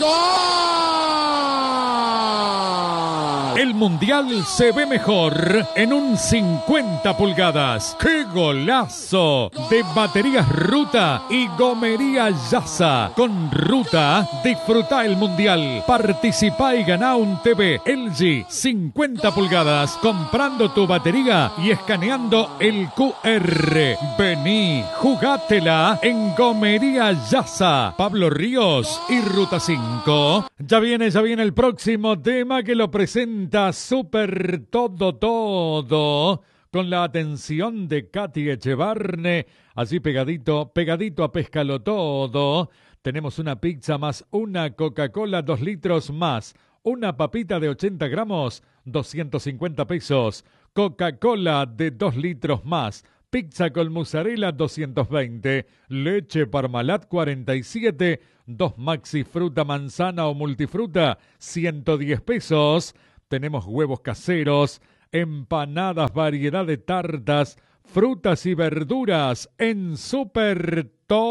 El Mundial se ve mejor en un 50 pulgadas. ¡Qué golazo! De Baterías Ruta y Gomería Yasa. Con Ruta, disfruta el Mundial. Participa y gana un TV LG 50 pulgadas comprando tu batería y escaneando el QR. Vení, jugátela en Gomería Yasa. Pablo Ríos y Ruta 5. Ya viene el próximo tema que lo presenta Super Todo, con la atención de Katy Echevarne, así pegadito a Pézcalo Todo. Tenemos una pizza más una Coca-Cola 2 litros más, una papita de 80 gramos, 250 pesos, Coca-Cola de 2 litros más, pizza con mozzarella 220, leche Parmalat 47, 2 maxi fruta manzana o multifruta 110 pesos. Tenemos huevos caseros, empanadas, variedad de tartas, frutas y verduras en Super Todo.